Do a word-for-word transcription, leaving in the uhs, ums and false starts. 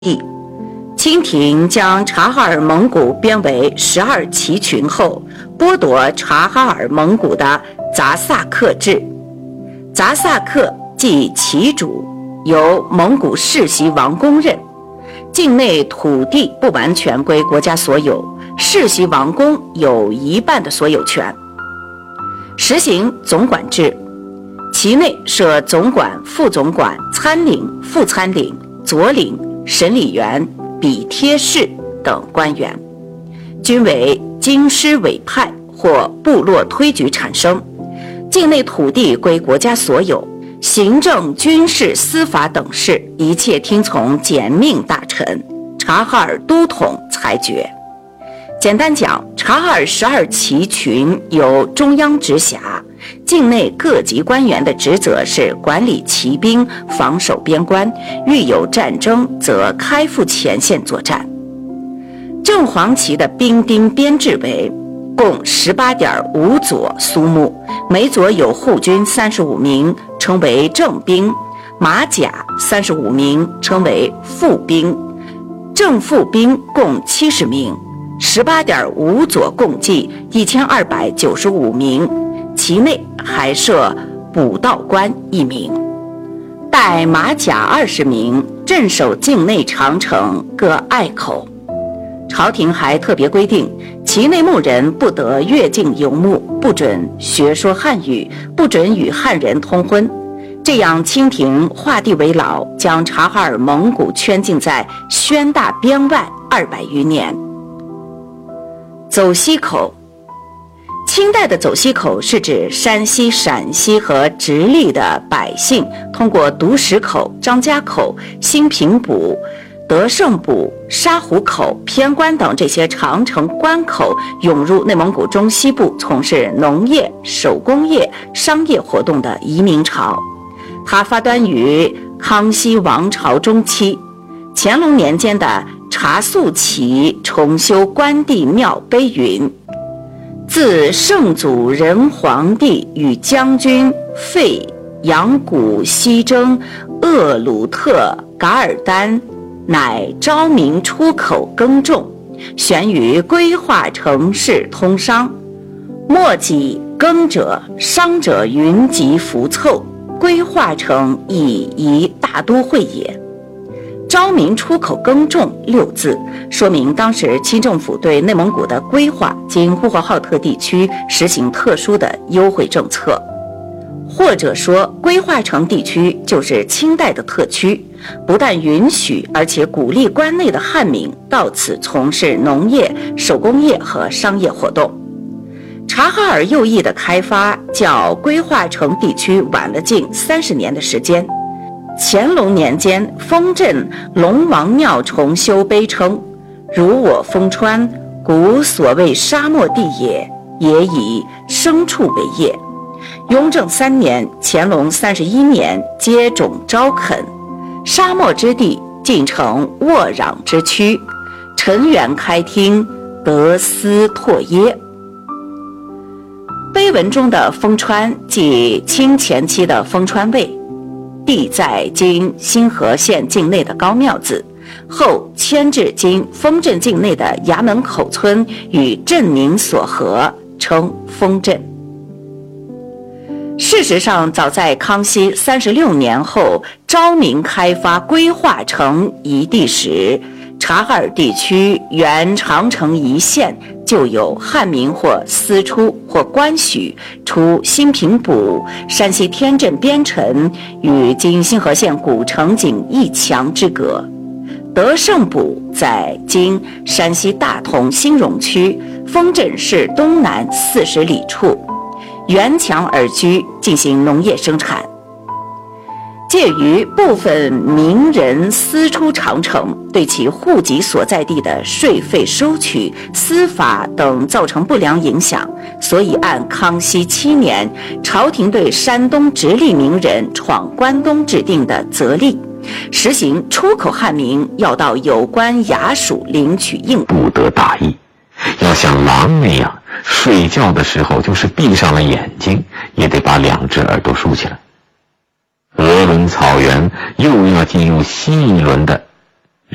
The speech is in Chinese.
地。清廷将察哈尔蒙古编为十二旗群后，剥夺察哈尔蒙古的杂萨克制。杂萨克即旗主，由蒙古世袭王公任，境内土地不完全归国家所有，世袭王公有一半的所有权。实行总管制，其内设总管、副总管、参领、副参领、佐领、审理员、笔贴士等官员，均为京师委派或部落推举产生。境内土地归国家所有，行政、军事、司法等事一切听从简命大臣察哈尔都统裁决。简单讲，察哈尔十二旗群由中央直辖，境内各级官员的职责是管理骑兵、防守边关，遇有战争则开赴前线作战。正黄旗的兵丁编制为共 十八点五 佐苏木，每佐有护军三十五名，称为正兵；马甲三十五名，称为副兵；正副兵共七十名。十八点五 佐共计一千二百九十五名，其内还设补道官一名，带马甲二十名，镇守境内长城各隘口。朝廷还特别规定，其内牧人不得越境游牧，不准学说汉语，不准与汉人通婚。这样，清廷画地为牢，将察哈尔蒙古圈禁在宣大边外二百余年。走西口，清代的走西口是指山西、陕西和直隶的百姓通过独石口、张家口、兴平堡、德胜堡、沙湖口、偏关等这些长城关口，涌入内蒙古中西部从事农业、手工业、商业活动的移民潮。它发端于康熙王朝中期，乾隆年间的察肃旗重修关帝庙碑云：自圣祖仁皇帝与将军费扬古西征鄂鲁特噶尔丹，乃昭明出口耕种，悬于规划城市通商。莫己耕者、商者云集浮凑，规划成以一大都会也。昭明出口耕种六字，说明当时清政府对内蒙古的规划经呼和浩特地区实行特殊的优惠政策，或者说规划城地区就是清代的特区，不但允许而且鼓励关内的汉民到此从事农业、手工业和商业活动。察哈尔右翼的开发较规划城地区晚了近三十年的时间。乾隆年间，丰镇龙王庙重修碑称：如我丰川，古所谓沙漠地也，也以牲畜为业。雍正三年，乾隆三十一年，接种招垦，沙漠之地尽成沃壤之区，陈园开汀，得斯拓耶。碑文中的丰川即清前期的丰川卫，地在今新河县境内的高庙子，后迁至今丰镇境内的衙门口村，与镇名所合，称丰镇。事实上，早在康熙三十六年后，昭明开发规划成一地时，察哈尔地区原长城一线就有汉民或私出或官许出兴平堡、山西天镇边城与今新河县古城仅一墙之隔。德胜堡在今山西大同兴荣区丰镇市东南四十里处，沿墙而居，进行农业生产。介于部分名人私出长城，对其户籍所在地的税费收取、司法等造成不良影响，所以按康熙七年朝廷对山东直隶名人闯关东制定的则例，实行出口汉民要到有关衙署领取应不得大意，要像狼那样睡觉的时候就是闭上了眼睛，也得把两只耳朵竖起来。鄂伦草原又要进入新一轮的